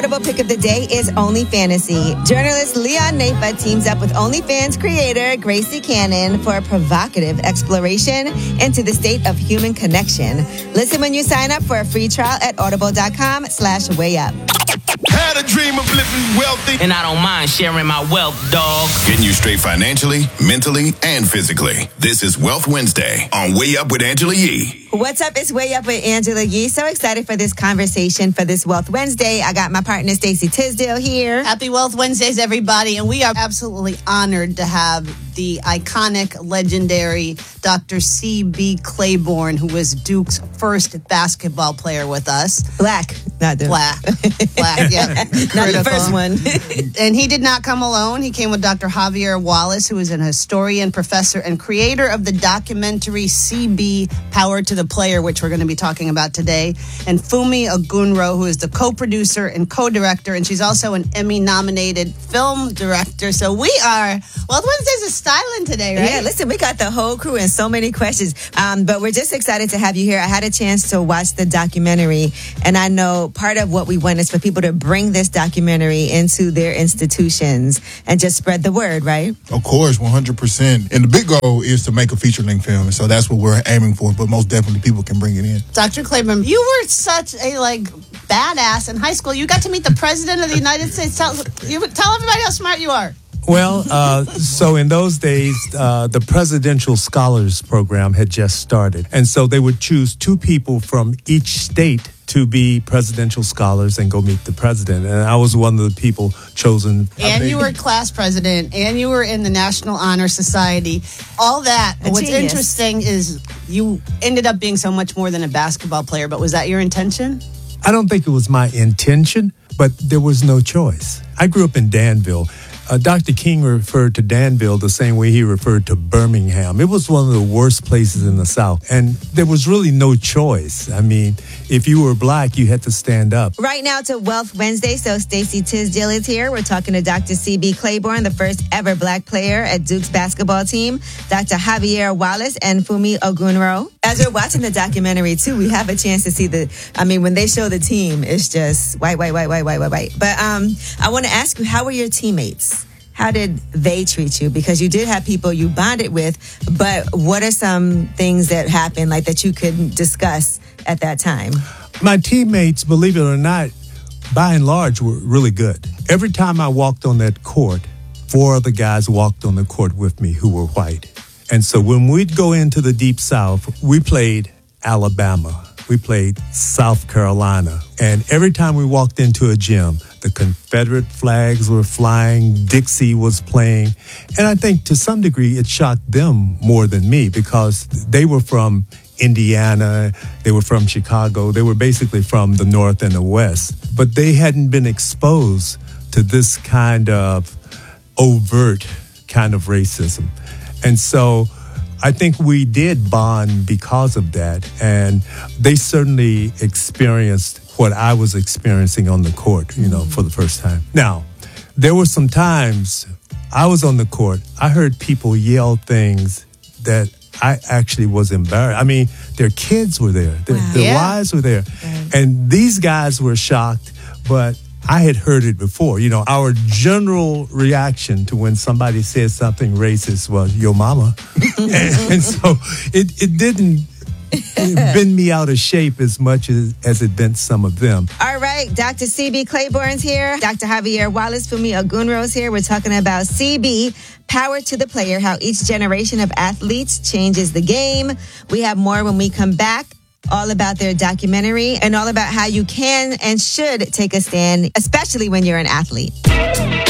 Audible pick of the day is Only Fantasy. Journalist Leon Nafa teams up with OnlyFans creator Gracie Cannon for a provocative exploration into the state of human connection. Listen when you sign up for a free trial at audible.com/wayup. Had a dream of living wealthy, and I don't mind sharing my wealth, dog. Getting you straight financially, mentally, and physically. This is Wealth Wednesday on Way Up with Angela Yee. What's up? It's Way Up with Angela Yee. So excited for this conversation for this Wealth Wednesday. I got my partner Stacey Tisdale here. Happy Wealth Wednesdays, everybody. And we are absolutely honored to have the iconic, legendary Dr. C.B. Claiborne, who was Duke's first basketball player with us. Black, not Duke. Black, yeah. Not the first one. And he did not come alone. He came with Dr. Javier Wallace, who is an historian, professor, and creator of the documentary C.B. Power to the Player, which we're going to be talking about today. And Funmi Ogunro, who is the co-producer and co-director, and she's also an Emmy-nominated film director. So we are, Wealth Wednesdays is styling today, right? Yeah, listen, we got the whole crew and so many questions. But we're just excited to have you here. I had a chance to watch the documentary, and I know part of what we want is for people to bring this documentary into their institutions and just spread the word, right? Of course, 100%. And the big goal is to make a feature-length film, so that's what we're aiming for, but most definitely people can bring it in. Dr. Claiborne, you were such a, badass in high school. You got to meet the President of the United States. Tell everybody how smart you are. Well, so in those days, the Presidential Scholars Program had just started. And so they would choose 2 people from each state to be presidential scholars and go meet the president. And I was one of the people chosen. And you were class president, and you were in the National Honor Society, all that. But what's interesting is you ended up being so much more than a basketball player, but was that your intention? I don't think it was my intention, but there was no choice. I grew up in Danville. Dr. King referred to Danville the same way he referred to Birmingham. It was one of the worst places in the South, and there was really no choice. I mean, if you were black, you had to stand up. Right now to Wealth Wednesday, so Stacey Tisdale is here. We're talking to Dr. C.B. Claiborne, the first ever black player at Duke's basketball team, Dr. Javier Wallace, and Funmi Ogunro. As we're watching the documentary, too, we have a chance to see when they show the team, it's just white. But I want to ask you, how were your teammates? How did they treat you? Because you did have people you bonded with, but what are some things that happened that you couldn't discuss at that time? My teammates, believe it or not, by and large, were really good. Every time I walked on that court, 4 other guys walked on the court with me who were white. And so when we'd go into the Deep South, we played Alabama. We played South Carolina. And every time we walked into a gym, the Confederate flags were flying, Dixie was playing. And I think to some degree it shocked them more than me because they were from Indiana, they were from Chicago, they were basically from the North and the West. But they hadn't been exposed to this kind of overt kind of racism. And so I think we did bond because of that, and they certainly experienced what I was experiencing on the court, for the first time. Now, there were some times I was on the court, I heard people yell things that I actually was embarrassed. I mean, their kids were there, their wives were there, and these guys were shocked, but I had heard it before. Our general reaction to when somebody says something racist was, your mama. and so it didn't bend me out of shape as much as it bent some of them. All right, Dr. C.B. Claiborne's here. Dr. Javier Wallace, Funmi Ogunro's here. We're talking about C.B., Power to the Player, how each generation of athletes changes the game. We have more when we come back. All about their documentary and all about how you can and should take a stand, especially when you're an athlete.